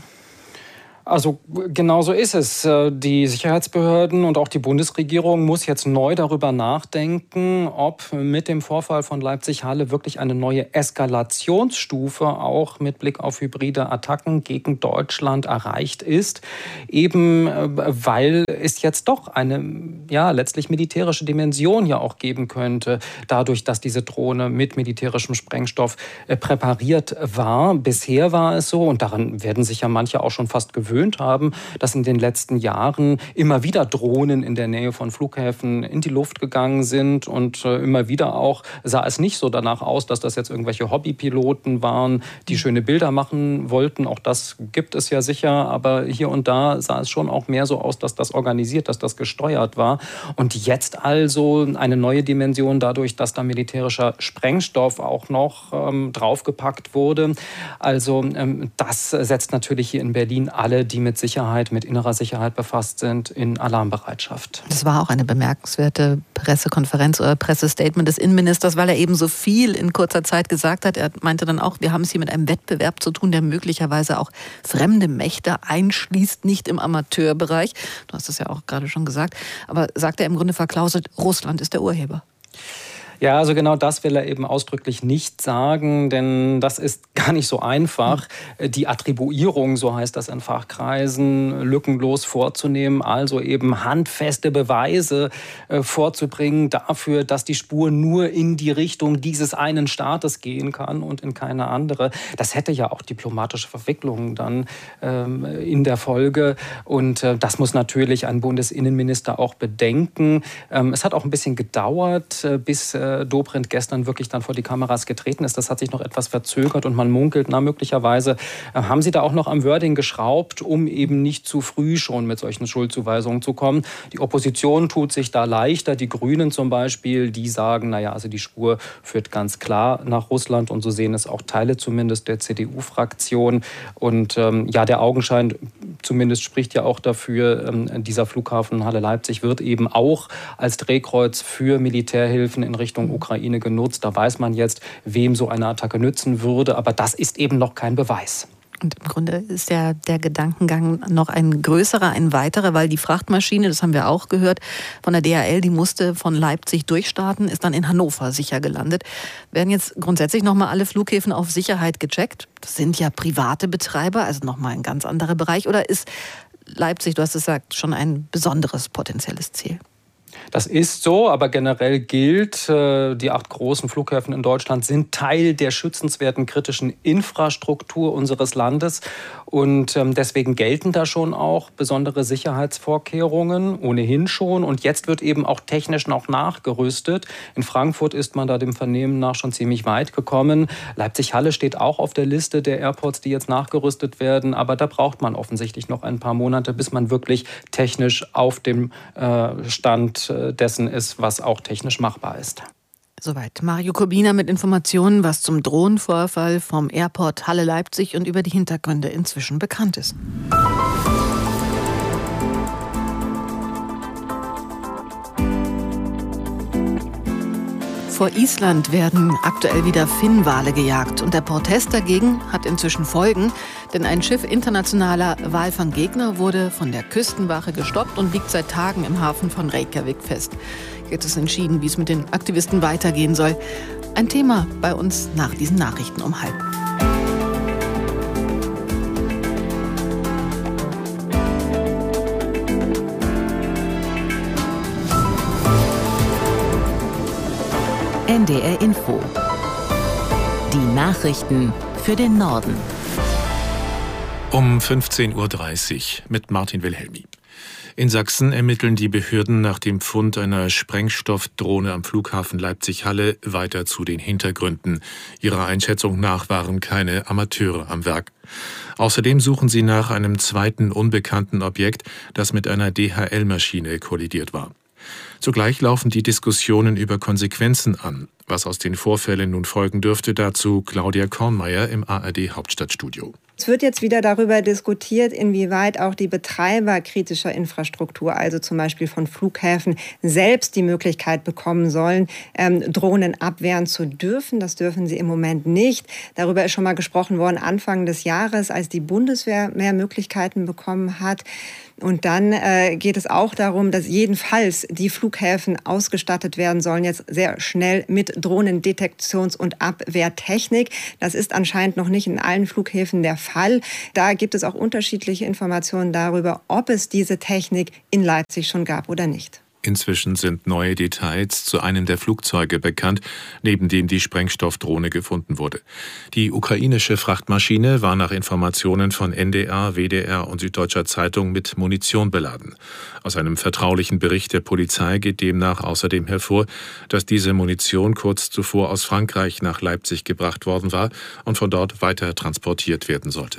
[SPEAKER 19] Also genau so ist es. Die Sicherheitsbehörden und auch die Bundesregierung muss jetzt neu darüber nachdenken, ob mit dem Vorfall von Leipzig-Halle wirklich eine neue Eskalationsstufe auch mit Blick auf hybride Attacken gegen Deutschland erreicht ist. Eben weil es jetzt doch eine letztlich militärische Dimension ja auch geben könnte, dadurch, dass diese Drohne mit militärischem Sprengstoff präpariert war. Bisher war es so, und daran werden sich ja manche auch schon fast gewöhnt haben, dass in den letzten Jahren immer wieder Drohnen in der Nähe von Flughäfen in die Luft gegangen sind und immer wieder auch sah es nicht so danach aus, dass das jetzt irgendwelche Hobbypiloten waren, die schöne Bilder machen wollten. Auch das gibt es ja sicher, aber hier und da sah es schon auch mehr so aus, dass das organisiert, dass das gesteuert war. Und jetzt also eine neue Dimension dadurch, dass da militärischer Sprengstoff auch noch draufgepackt wurde. Also das setzt natürlich hier in Berlin alle, die mit Sicherheit, mit innerer Sicherheit befasst sind, in Alarmbereitschaft.
[SPEAKER 6] Das war auch eine bemerkenswerte Pressekonferenz oder Pressestatement des Innenministers, weil er eben so viel in kurzer Zeit gesagt hat. Er meinte dann auch, wir haben es hier mit einem Wettbewerb zu tun, der möglicherweise auch fremde Mächte einschließt, nicht im Amateurbereich. Du hast es ja auch gerade schon gesagt. Aber sagt er im Grunde verklauselt, Russland ist der Urheber.
[SPEAKER 19] Ja, also genau das will er eben ausdrücklich nicht sagen, denn das ist gar nicht so einfach, die Attribuierung, so heißt das in Fachkreisen, lückenlos vorzunehmen, also eben handfeste Beweise vorzubringen dafür, dass die Spur nur in die Richtung dieses einen Staates gehen kann und in keine andere. Das hätte ja auch diplomatische Verwicklungen dann in der Folge und das muss natürlich ein Bundesinnenminister auch bedenken. Es hat auch ein bisschen gedauert, bis Dobrindt gestern wirklich dann vor die Kameras getreten ist. Das hat sich noch etwas verzögert und man munkelt, möglicherweise haben sie da auch noch am Wording geschraubt, um eben nicht zu früh schon mit solchen Schuldzuweisungen zu kommen. Die Opposition tut sich da leichter. Die Grünen zum Beispiel, die sagen, also die Spur führt ganz klar nach Russland und so sehen es auch Teile zumindest der CDU-Fraktion. Und der Augenschein zumindest spricht ja auch dafür, dieser Flughafen Halle Leipzig wird eben auch als Drehkreuz für Militärhilfen in Richtung Ukraine genutzt. Da weiß man jetzt, wem so eine Attacke nützen würde, aber das ist eben noch kein Beweis.
[SPEAKER 6] Und im Grunde ist ja der Gedankengang noch ein größerer, ein weiterer, weil die Frachtmaschine, das haben wir auch gehört, von der DHL, die musste von Leipzig durchstarten, ist dann in Hannover sicher gelandet. Werden jetzt grundsätzlich nochmal alle Flughäfen auf Sicherheit gecheckt? Das sind ja private Betreiber, also nochmal ein ganz anderer Bereich. Oder ist Leipzig, du hast es gesagt, schon ein besonderes potenzielles Ziel?
[SPEAKER 19] Das ist so, aber generell gilt, die 8 großen Flughäfen in Deutschland sind Teil der schützenswerten kritischen Infrastruktur unseres Landes. Und deswegen gelten da schon auch besondere Sicherheitsvorkehrungen, ohnehin schon. Und jetzt wird eben auch technisch noch nachgerüstet. In Frankfurt ist man da dem Vernehmen nach schon ziemlich weit gekommen. Leipzig-Halle steht auch auf der Liste der Airports, die jetzt nachgerüstet werden. Aber da braucht man offensichtlich noch ein paar Monate, bis man wirklich technisch auf dem Stand dessen ist, was auch technisch machbar ist.
[SPEAKER 6] Soweit Mario Kubina mit Informationen, was zum Drohnenvorfall vom Airport Halle Leipzig und über die Hintergründe inzwischen bekannt ist. Vor Island werden aktuell wieder Finnwale gejagt. Und der Protest dagegen hat inzwischen Folgen. Denn ein Schiff internationaler Walfanggegner wurde von der Küstenwache gestoppt und liegt seit Tagen im Hafen von Reykjavik fest. Jetzt ist entschieden, wie es mit den Aktivisten weitergehen soll. Ein Thema bei uns nach diesen Nachrichten um 12:30.
[SPEAKER 1] NDR Info. Die Nachrichten für den Norden.
[SPEAKER 2] Um 15:30 Uhr mit Martin Wilhelmi. In Sachsen ermitteln die Behörden nach dem Fund einer Sprengstoffdrohne am Flughafen Leipzig-Halle weiter zu den Hintergründen. Ihrer Einschätzung nach waren keine Amateure am Werk. Außerdem suchen sie nach einem zweiten unbekannten Objekt, das mit einer DHL-Maschine kollidiert war. Zugleich laufen die Diskussionen über Konsequenzen an. Was aus den Vorfällen nun folgen dürfte, dazu Claudia Kornmeier im ARD-Hauptstadtstudio.
[SPEAKER 20] Es wird jetzt wieder darüber diskutiert, inwieweit auch die Betreiber kritischer Infrastruktur, also zum Beispiel von Flughäfen, selbst die Möglichkeit bekommen sollen, Drohnen abwehren zu dürfen. Das dürfen sie im Moment nicht. Darüber ist schon mal gesprochen worden Anfang des Jahres, als die Bundeswehr mehr Möglichkeiten bekommen hat. Und dann geht es auch darum, dass jedenfalls die Flughäfen ausgestattet werden sollen, jetzt sehr schnell mit Drohnendetektions- und Abwehrtechnik. Das ist anscheinend noch nicht in allen Flughäfen der Fall. Da gibt es auch unterschiedliche Informationen darüber, ob es diese Technik in Leipzig schon gab oder nicht.
[SPEAKER 2] Inzwischen sind neue Details zu einem der Flugzeuge bekannt, neben dem die Sprengstoffdrohne gefunden wurde. Die ukrainische Frachtmaschine war nach Informationen von NDR, WDR und Süddeutscher Zeitung mit Munition beladen. Aus einem vertraulichen Bericht der Polizei geht demnach außerdem hervor, dass diese Munition kurz zuvor aus Frankreich nach Leipzig gebracht worden war und von dort weiter transportiert werden sollte.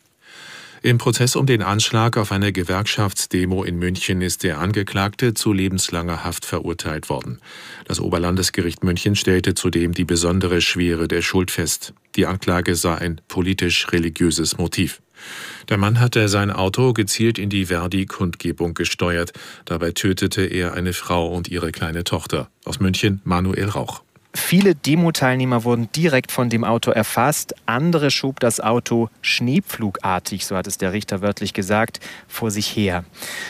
[SPEAKER 2] Im Prozess um den Anschlag auf eine Gewerkschaftsdemo in München ist der Angeklagte zu lebenslanger Haft verurteilt worden. Das Oberlandesgericht München stellte zudem die besondere Schwere der Schuld fest. Die Anklage sei ein politisch-religiöses Motiv. Der Mann hatte sein Auto gezielt in die Verdi-Kundgebung gesteuert. Dabei tötete er eine Frau und ihre kleine Tochter. Aus München Manuel Rauch.
[SPEAKER 21] Viele Demo-Teilnehmer wurden direkt von dem Auto erfasst. Andere schob das Auto schneepflugartig, so hat es der Richter wörtlich gesagt, vor sich her.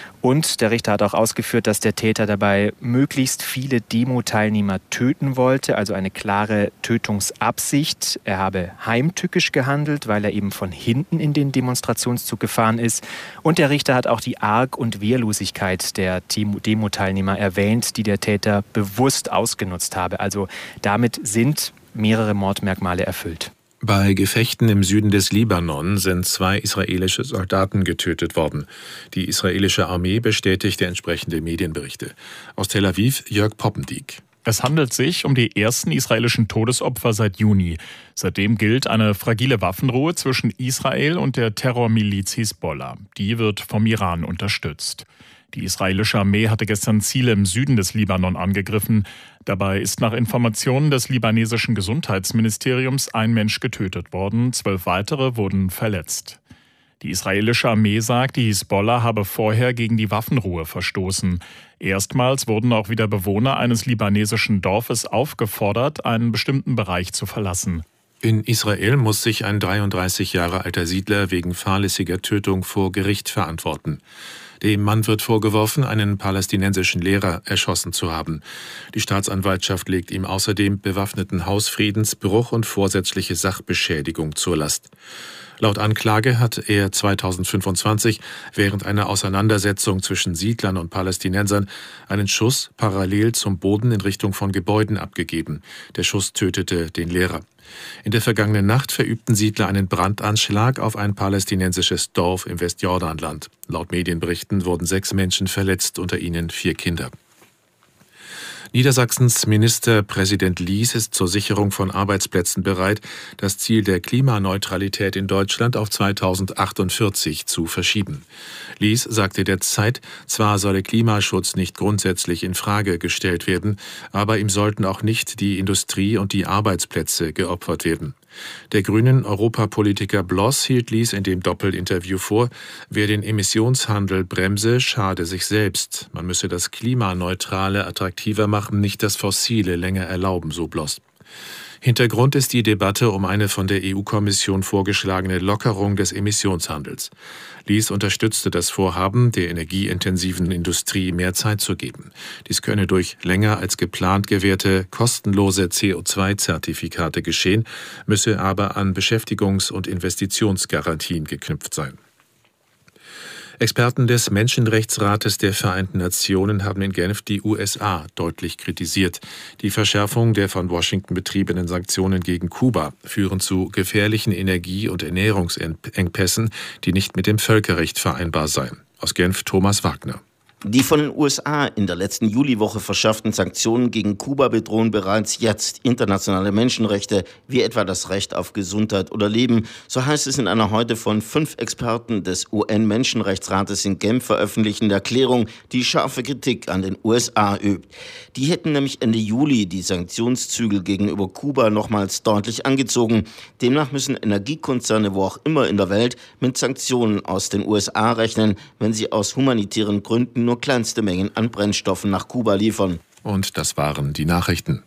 [SPEAKER 21] Und der Richter hat auch ausgeführt, dass der Täter dabei möglichst viele Demo-Teilnehmer töten wollte, also eine klare Tötungsabsicht. Er habe heimtückisch gehandelt, weil er eben von hinten in den Demonstrationszug gefahren ist. Und der Richter hat auch die Arg- und Wehrlosigkeit der Demo-Teilnehmer erwähnt, die der Täter bewusst ausgenutzt habe. Also damit sind mehrere Mordmerkmale erfüllt.
[SPEAKER 2] Bei Gefechten im Süden des Libanon sind 2 israelische Soldaten getötet worden. Die israelische Armee bestätigte entsprechende Medienberichte. Aus Tel Aviv Jörg Poppendiek.
[SPEAKER 22] Es handelt sich um die ersten israelischen Todesopfer seit Juni. Seitdem gilt eine fragile Waffenruhe zwischen Israel und der Terrormiliz Hisbollah. Die wird vom Iran unterstützt. Die israelische Armee hatte gestern Ziele im Süden des Libanon angegriffen. Dabei ist nach Informationen des libanesischen Gesundheitsministeriums ein Mensch getötet worden, 12 weitere wurden verletzt. Die israelische Armee sagt, die Hisbollah habe vorher gegen die Waffenruhe verstoßen. Erstmals wurden auch wieder Bewohner eines libanesischen Dorfes aufgefordert, einen bestimmten Bereich zu verlassen.
[SPEAKER 2] In Israel muss sich ein 33 Jahre alter Siedler wegen fahrlässiger Tötung vor Gericht verantworten. Dem Mann wird vorgeworfen, einen palästinensischen Lehrer erschossen zu haben. Die Staatsanwaltschaft legt ihm außerdem bewaffneten Hausfriedensbruch und vorsätzliche Sachbeschädigung zur Last. Laut Anklage hat er 2025 während einer Auseinandersetzung zwischen Siedlern und Palästinensern einen Schuss parallel zum Boden in Richtung von Gebäuden abgegeben. Der Schuss tötete den Lehrer. In der vergangenen Nacht verübten Siedler einen Brandanschlag auf ein palästinensisches Dorf im Westjordanland. Laut Medienberichten wurden 6 Menschen verletzt, unter ihnen 4 Kinder. Niedersachsens Ministerpräsident Lies ist zur Sicherung von Arbeitsplätzen bereit, das Ziel der Klimaneutralität in Deutschland auf 2048 zu verschieben. Lies sagte der Zeit, zwar solle Klimaschutz nicht grundsätzlich in Frage gestellt werden, aber ihm sollten auch nicht die Industrie und die Arbeitsplätze geopfert werden. Der grünen Europapolitiker Bloss hielt Lies in dem Doppelinterview vor, wer den Emissionshandel bremse, schade sich selbst. Man müsse das Klimaneutrale attraktiver machen, nicht das Fossile länger erlauben, so Bloss. Hintergrund ist die Debatte um eine von der EU-Kommission vorgeschlagene Lockerung des Emissionshandels. Lies unterstützte das Vorhaben, der energieintensiven Industrie mehr Zeit zu geben. Dies könne durch länger als geplant gewährte kostenlose CO2-Zertifikate geschehen, müsse aber an Beschäftigungs- und Investitionsgarantien geknüpft sein. Experten des Menschenrechtsrates der Vereinten Nationen haben in Genf die USA deutlich kritisiert. Die Verschärfung der von Washington betriebenen Sanktionen gegen Kuba führen zu gefährlichen Energie- und Ernährungsengpässen, die nicht mit dem Völkerrecht vereinbar seien. Aus Genf Thomas Wagner.
[SPEAKER 3] Die von den USA in der letzten Juliwoche verschärften Sanktionen gegen Kuba bedrohen bereits jetzt internationale Menschenrechte, wie etwa das Recht auf Gesundheit oder Leben. So heißt es in einer heute von 5 Experten des UN-Menschenrechtsrates in Genf veröffentlichten Erklärung, die scharfe Kritik an den USA übt. Die hätten nämlich Ende Juli die Sanktionszügel gegenüber Kuba nochmals deutlich angezogen. Demnach müssen Energiekonzerne, wo auch immer in der Welt, mit Sanktionen aus den USA rechnen, wenn sie aus humanitären Gründen nur kleinste Mengen an Brennstoffen nach Kuba liefern.
[SPEAKER 2] Und das waren die Nachrichten.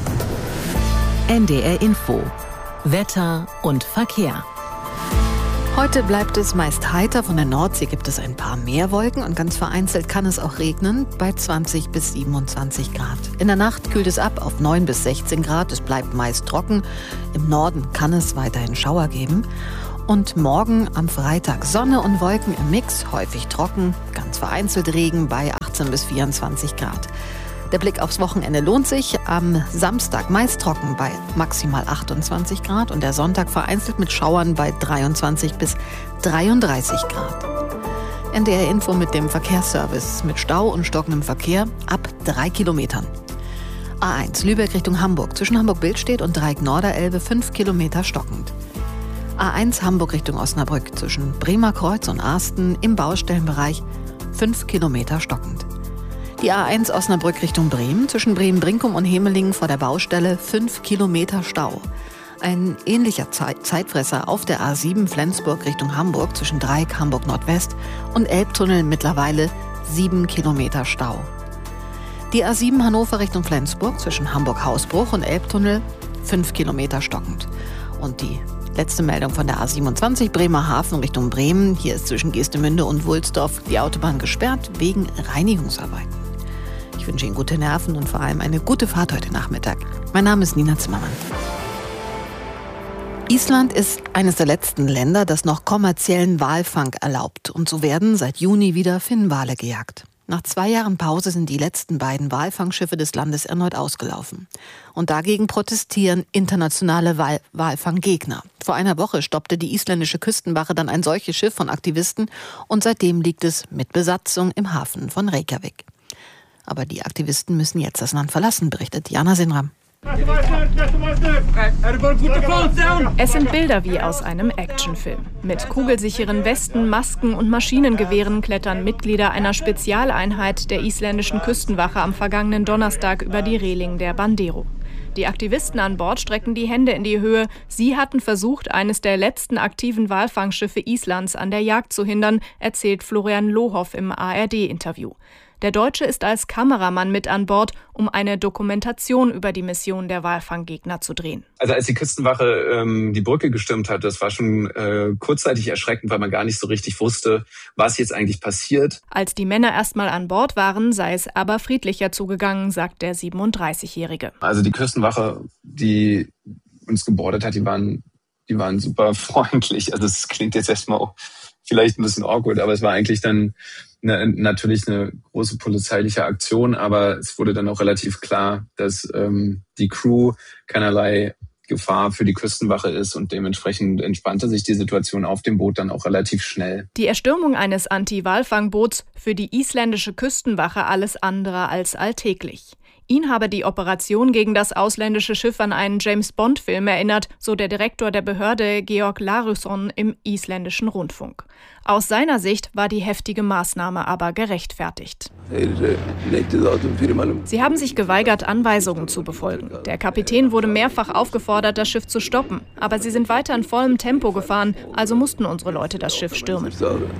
[SPEAKER 1] NDR Info. Wetter und Verkehr.
[SPEAKER 6] Heute bleibt es meist heiter. Von der Nordsee gibt es ein paar mehr Wolken und ganz vereinzelt kann es auch regnen bei 20 bis 27 Grad. In der Nacht kühlt es ab auf 9 bis 16 Grad. Es bleibt meist trocken. Im Norden kann es weiterhin Schauer geben. Und morgen am Freitag Sonne und Wolken im Mix, häufig trocken, ganz vereinzelt Regen bei 18 bis 24 Grad. Der Blick aufs Wochenende lohnt sich. Am Samstag meist trocken bei maximal 28 Grad und der Sonntag vereinzelt mit Schauern bei 23 bis 33 Grad. NDR Info mit dem Verkehrsservice mit Stau und stockendem Verkehr ab 3 Kilometern. A1 Lübeck Richtung Hamburg zwischen Hamburg-Billstedt und Dreieck-Norderelbe 5 Kilometer stockend. A1 Hamburg Richtung Osnabrück zwischen Bremer Kreuz und Arsten im Baustellenbereich 5 Kilometer stockend. Die A1 Osnabrück Richtung Bremen zwischen Bremen-Brinkum und Hemelingen vor der Baustelle 5 Kilometer Stau. Ein ähnlicher Zeitfresser auf der A7 Flensburg Richtung Hamburg zwischen Dreieck Hamburg Nordwest und Elbtunnel mittlerweile 7 Kilometer Stau. Die A7 Hannover Richtung Flensburg zwischen Hamburg-Hausbruch und Elbtunnel 5 Kilometer stockend. Und die letzte Meldung von der A27 Bremerhaven Richtung Bremen. Hier ist zwischen Geestemünde und Wulsdorf die Autobahn gesperrt wegen Reinigungsarbeiten. Ich wünsche Ihnen gute Nerven und vor allem eine gute Fahrt heute Nachmittag. Mein Name ist Nina Zimmermann. Island ist eines der letzten Länder, das noch kommerziellen Walfang erlaubt. Und so werden seit Juni wieder Finnwale gejagt. Nach 2 Jahren Pause sind die letzten beiden Walfangschiffe des Landes erneut ausgelaufen. Und dagegen protestieren internationale Walfanggegner. Vor einer Woche stoppte die isländische Küstenwache dann ein solches Schiff von Aktivisten und seitdem liegt es mit Besatzung im Hafen von Reykjavik. Aber die Aktivisten müssen jetzt das Land verlassen, berichtet Jana Sinram.
[SPEAKER 11] Es sind Bilder wie aus einem Actionfilm. Mit kugelsicheren Westen, Masken und Maschinengewehren klettern Mitglieder einer Spezialeinheit der isländischen Küstenwache am vergangenen Donnerstag über die Reling der Bandero. Die Aktivisten an Bord strecken die Hände in die Höhe. Sie hatten versucht, eines der letzten aktiven Walfangschiffe Islands an der Jagd zu hindern, erzählt Florian Lohoff im ARD-Interview. Der Deutsche ist als Kameramann mit an Bord, um eine Dokumentation über die Mission der Walfanggegner zu drehen.
[SPEAKER 4] Also als die Küstenwache die Brücke gestürmt hat, das war schon kurzzeitig erschreckend, weil man gar nicht so richtig wusste, was jetzt eigentlich passiert.
[SPEAKER 11] Als die Männer erstmal an Bord waren, sei es aber friedlicher zugegangen, sagt der 37-Jährige.
[SPEAKER 4] Also die Küstenwache, die uns gebordet hat, die waren super freundlich. Also es klingt jetzt erstmal auch vielleicht ein bisschen awkward, aber es war eigentlich dann natürlich eine große polizeiliche Aktion, aber es wurde dann auch relativ klar, dass die Crew keinerlei Gefahr für die Küstenwache ist und dementsprechend entspannte sich die Situation auf dem Boot dann auch relativ schnell.
[SPEAKER 11] Die Erstürmung eines Anti-Walfangboots für die isländische Küstenwache alles andere als alltäglich.
[SPEAKER 5] Ihn habe die Operation gegen das ausländische Schiff an einen James-Bond-Film erinnert, so der Direktor der Behörde Georg Larsson im isländischen Rundfunk. Aus seiner Sicht war die heftige Maßnahme aber gerechtfertigt. Sie haben sich geweigert, Anweisungen zu befolgen. Der Kapitän wurde mehrfach aufgefordert, das Schiff zu stoppen. Aber sie sind weiter in vollem Tempo gefahren, also mussten unsere Leute das Schiff stürmen.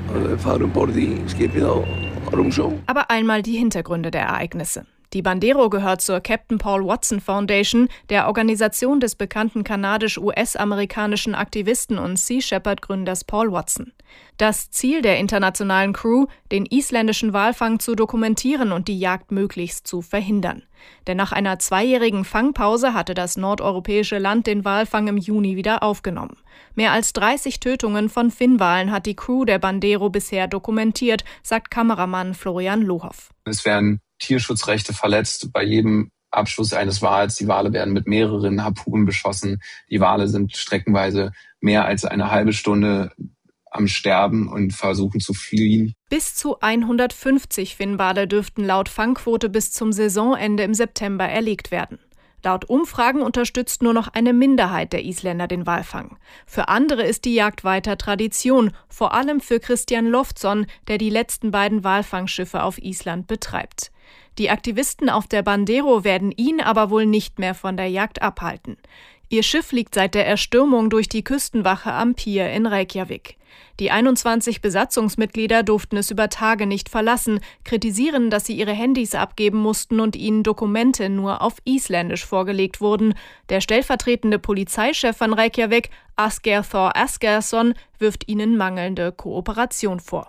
[SPEAKER 5] Aber einmal die Hintergründe der Ereignisse. Die Bandero gehört zur Captain Paul Watson Foundation, der Organisation des bekannten kanadisch-US-amerikanischen Aktivisten und Sea Shepherd-Gründers Paul Watson. Das Ziel der internationalen Crew, den isländischen Walfang zu dokumentieren und die Jagd möglichst zu verhindern. Denn nach einer 2-jährigen Fangpause hatte das nordeuropäische Land den Walfang im Juni wieder aufgenommen. Mehr als 30 Tötungen von Finnwalen hat die Crew der Bandero bisher dokumentiert, sagt Kameramann Florian Lohoff.
[SPEAKER 4] Es werden Tierschutzrechte verletzt bei jedem Abschuss eines Wals. Die Wale werden mit mehreren Harpunen beschossen. Die Wale sind streckenweise mehr als eine halbe Stunde am Sterben und versuchen zu fliehen.
[SPEAKER 5] Bis zu 150 Finnwale dürften laut Fangquote bis zum Saisonende im September erlegt werden. Laut Umfragen unterstützt nur noch eine Minderheit der Isländer den Walfang. Für andere ist die Jagd weiter Tradition, vor allem für Christian Loftsson, der die letzten beiden Walfangschiffe auf Island betreibt. Die Aktivisten auf der Bandero werden ihn aber wohl nicht mehr von der Jagd abhalten. Ihr Schiff liegt seit der Erstürmung durch die Küstenwache am Pier in Reykjavik. Die 21 Besatzungsmitglieder durften es über Tage nicht verlassen, kritisieren, dass sie ihre Handys abgeben mussten und ihnen Dokumente nur auf Isländisch vorgelegt wurden. Der stellvertretende Polizeichef von Reykjavik, Asgeir Thor Asgeirsson, wirft ihnen mangelnde Kooperation vor.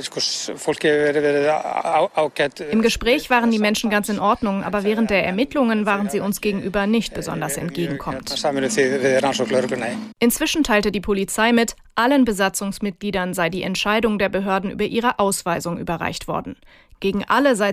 [SPEAKER 5] Im Gespräch waren die Menschen ganz in Ordnung, aber während der Ermittlungen waren sie uns gegenüber nicht besonders entgegenkommend. Inzwischen teilte die Polizei mit, allen Besatzungsmitgliedern sei die Entscheidung der Behörden über ihre Ausweisung überreicht worden. Gegen alle sei